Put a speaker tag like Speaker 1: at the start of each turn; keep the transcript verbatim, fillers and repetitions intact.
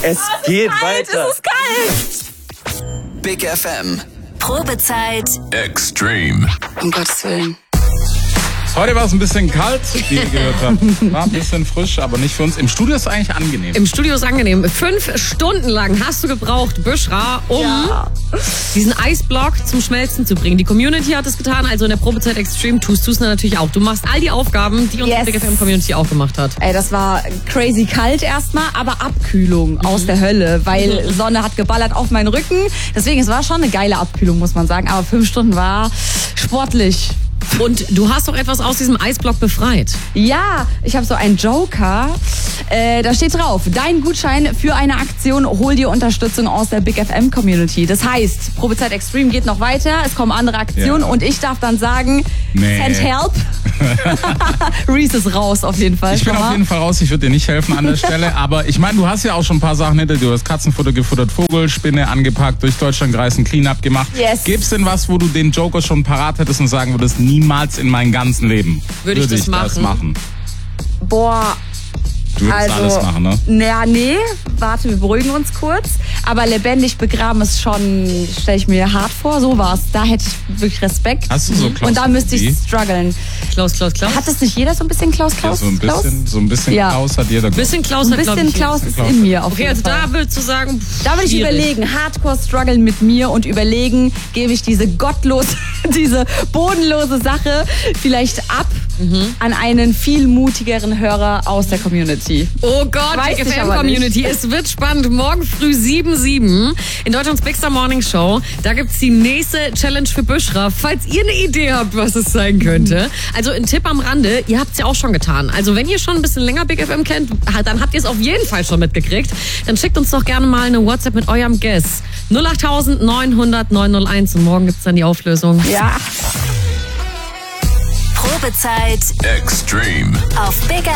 Speaker 1: Es geht
Speaker 2: kalt,
Speaker 1: weiter.
Speaker 2: Es ist kalt.
Speaker 3: Big F M.
Speaker 4: Probezeit
Speaker 5: Extreme.
Speaker 2: Um Gottes Willen.
Speaker 6: Heute war es ein bisschen kalt, wie ihr gehört habt. War ein bisschen frisch, aber nicht für uns. Im Studio ist es eigentlich angenehm.
Speaker 7: Im Studio ist angenehm. Fünf Stunden lang hast du gebraucht, Büschra, um
Speaker 2: Ja.
Speaker 7: diesen Eisblock zum Schmelzen zu bringen. Die Community hat es getan, also in der Probezeit Extreme tust du es natürlich auch. Du machst all die Aufgaben, die unsere
Speaker 2: Yes.
Speaker 7: Big F M Community auch gemacht hat.
Speaker 2: Ey, das war crazy kalt erstmal, aber Abkühlung
Speaker 7: Mhm.
Speaker 2: aus der Hölle, weil Sonne hat geballert auf meinen Rücken. Deswegen, es war schon eine geile Abkühlung, muss man sagen. Aber fünf Stunden war sportlich.
Speaker 7: Und du hast doch etwas aus diesem Eisblock befreit.
Speaker 2: Ja, ich habe so einen Joker. Äh, da steht drauf, dein Gutschein für eine Aktion, hol dir Unterstützung aus der Big F M Community. Das heißt, Probezeit Extreme geht noch weiter, es kommen andere Aktionen
Speaker 6: Ja.
Speaker 2: und ich darf dann sagen,
Speaker 6: Nee.
Speaker 2: send help. Reese ist raus auf jeden Fall.
Speaker 6: Ich bin
Speaker 2: schon
Speaker 6: auf
Speaker 2: mal.
Speaker 6: jeden Fall raus, ich würde dir nicht helfen an der Stelle. Aber ich meine, du hast ja auch schon ein paar Sachen hinter dir. Du hast Katzenfutter gefuttert, Vogelspinne angepackt, durch Deutschland gereist, Cleanup gemacht.
Speaker 2: Yes.
Speaker 6: Gibt's denn was, wo du den Joker schon parat hättest und sagen würdest, niemals in meinem ganzen Leben
Speaker 7: Würde ich das machen?
Speaker 6: machen?
Speaker 2: Boah.
Speaker 6: Du würdest
Speaker 2: Also,
Speaker 6: alles machen, ne?
Speaker 2: Ja, nee, warte, wir beruhigen uns kurz. Aber lebendig begraben ist schon, stelle ich mir hart vor, so war's. Da hätte ich wirklich Respekt.
Speaker 6: Hast du so Klaus?
Speaker 2: Und da müsste ich strugglen.
Speaker 7: Klaus, Klaus, Klaus.
Speaker 2: Hat es nicht jeder so ein bisschen Klaus,
Speaker 6: Ja,
Speaker 2: Klaus?
Speaker 6: so ein
Speaker 2: Klaus?
Speaker 6: bisschen, so ein bisschen
Speaker 2: Ja.
Speaker 6: Klaus hat jeder.
Speaker 7: Ein bisschen Klaus
Speaker 2: Ein
Speaker 7: hat, glaub
Speaker 2: bisschen
Speaker 7: ich,
Speaker 2: Klaus
Speaker 7: jetzt.
Speaker 2: ist
Speaker 6: Klaus.
Speaker 2: in mir auf
Speaker 7: Okay,
Speaker 2: jeden
Speaker 7: also
Speaker 2: Fall.
Speaker 7: da würdest du sagen, pff,
Speaker 2: Da würde ich
Speaker 7: schwierig.
Speaker 2: überlegen, Hardcore strugglen mit mir und überlegen, gebe ich diese gottlose, diese bodenlose Sache vielleicht ab
Speaker 7: Mhm.
Speaker 2: an einen viel mutigeren Hörer aus der Community.
Speaker 7: Oh Gott,
Speaker 2: Weiß
Speaker 7: Big
Speaker 2: ich
Speaker 7: F M
Speaker 2: aber
Speaker 7: Community. Es wird spannend. Morgen früh sieben sieben in Deutschlands Big Star Morning Show. Da gibt's die nächste Challenge für Büschra. Falls ihr eine Idee habt, was es sein könnte. Also ein Tipp am Rande, ihr habt's ja auch schon getan. Also wenn ihr schon ein bisschen länger Big F M kennt, dann habt ihr es auf jeden Fall schon mitgekriegt. Dann schickt uns doch gerne mal eine WhatsApp mit eurem Guess. null acht neun null null neun null eins und morgen gibt's dann die Auflösung.
Speaker 2: Ja.
Speaker 4: Probezeit
Speaker 5: Extreme.
Speaker 4: auf Big